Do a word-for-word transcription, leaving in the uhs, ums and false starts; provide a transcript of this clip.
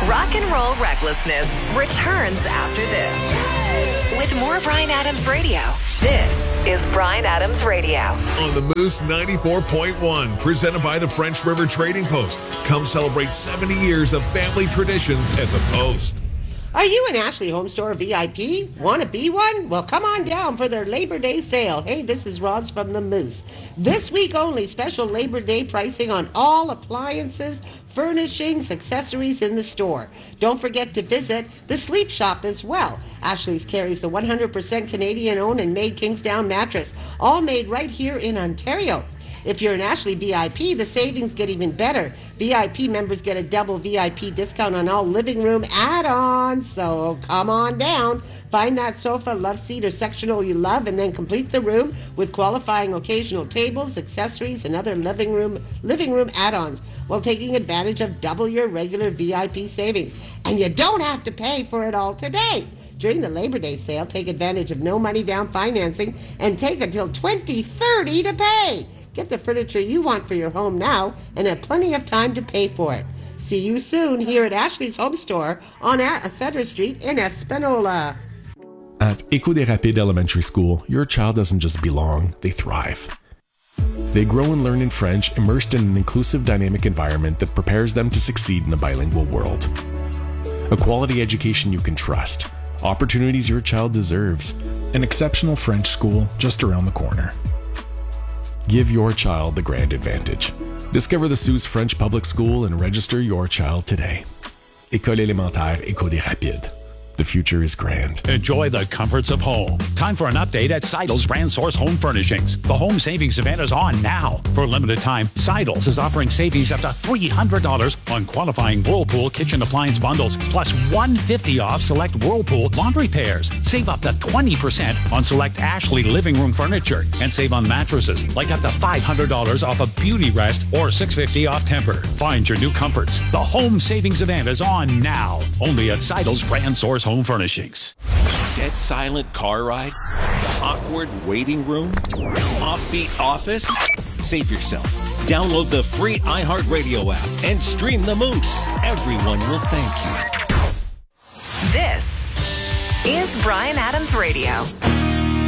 Rock and Roll Recklessness returns after this. With more Bryan Adams Radio. This is Bryan Adams Radio. On the Moose ninety-four point one, presented by the French River Trading Post. Come celebrate seventy years of family traditions at the Post. Are you an Ashley Home Store V I P? Want to be one? Well, come on down for their Labor Day sale. Hey, this is Roz from the Moose. This week only, special Labor Day pricing on all appliances, furnishings, accessories in the store. Don't forget to visit the Sleep Shop as well. Ashley's carries the one hundred percent Canadian-owned and made Kingsdown mattress, all made right here in Ontario. If you're an Ashley V I P, the savings get even better. V I P members get a double V I P discount on all living room add-ons. So come on down. Find that sofa, love seat, or sectional you love, and then complete the room with qualifying occasional tables, accessories, and other living room living room add-ons while taking advantage of double your regular V I P savings. And you don't have to pay for it all today. During the Labor Day sale, take advantage of no money down financing and take until twenty thirty to pay. Get the furniture you want for your home now and have plenty of time to pay for it. See you soon here at Ashley's Home Store on Sutter Street in Espanola. At Éco des Rapides Elementary School, your child doesn't just belong, they thrive. They grow and learn in French, immersed in an inclusive, dynamic environment that prepares them to succeed in a bilingual world. A quality education you can trust, opportunities your child deserves, an exceptional French school just around the corner. Give your child the grand advantage. Discover the Suze French Public School and register your child today. École élémentaire Éco des Rapides. The future is grand. Enjoy the comforts of home. Time for an update at Seidel's Brand Source Home Furnishings. The home savings event is on now. For a limited time, Seidel's is offering savings up to three hundred dollars on qualifying Whirlpool kitchen appliance bundles, plus one hundred fifty dollars off select Whirlpool laundry pairs. Save up to twenty percent on select Ashley living room furniture, and save on mattresses, like up to five hundred dollars off a Beauty Rest or six hundred fifty dollars off Tempur. Find your new comforts. The home savings event is on now. Only at Seidel's Brand Source Home Furnishings. Dead silent car ride? Awkward waiting room? Offbeat office? Save yourself. Download the free iHeartRadio app and stream the Moose. Everyone will thank you. This is Bryan Adams Radio.